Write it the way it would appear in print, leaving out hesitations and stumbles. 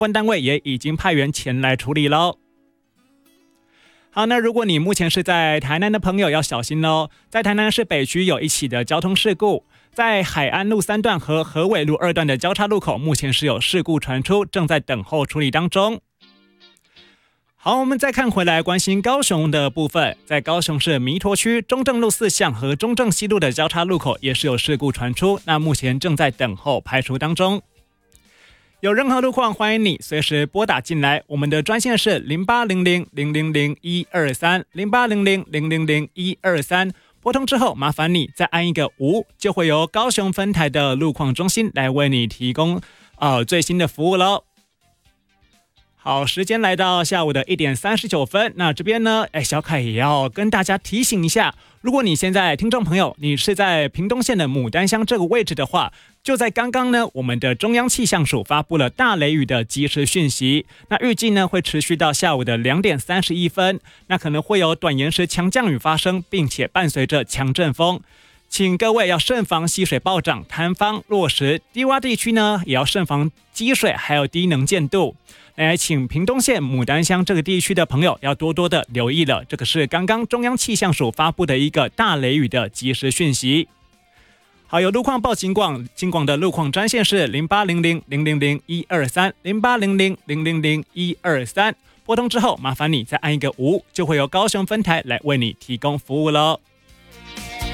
关单位也已经派员前来处理咯。好，那如果你目前是在台南的朋友要小心咯，在台南市北区有一起的交通事故，在海安路3段和河尾路2段的交叉路口目前是有事故传出，正在等候处理当中。好，我们再看回来关心高雄的部分，在高雄市弥陀区中正路4巷和中正西路的交叉路口也是有事故传出，那目前正在等候排除当中。有任何路况，欢迎你随时拨打进来，我们的专线是0800-000-123，0800-000-123，拨通之后麻烦你再按一个5，就会由高雄分台的路况中心来为你提供最新的服务咯。好，时间来到下午的1点39分，那这边呢，小凯也要跟大家提醒一下，如果你现在听众朋友你是在屏东县的牡丹乡这个位置的话，就在刚刚呢，我们的中央气象署发布了大雷雨的即时讯息，那预计呢会持续到下午的2点31分，那可能会有短延时强降雨发生，并且伴随着强阵风。请各位要慎防溪水暴涨、坍方、落石，低洼地区呢也要慎防积水还有低能见度。来，请屏东县牡丹乡这个地区的朋友要多多的留意了，这个是刚刚中央气象署发布的一个大雷雨的即时讯息。好，有路况报警广，警广的路况专线是0800-000-123，0800-000-123，拨通之后麻烦你再按一个5，就会由高雄分台来为你提供服务了。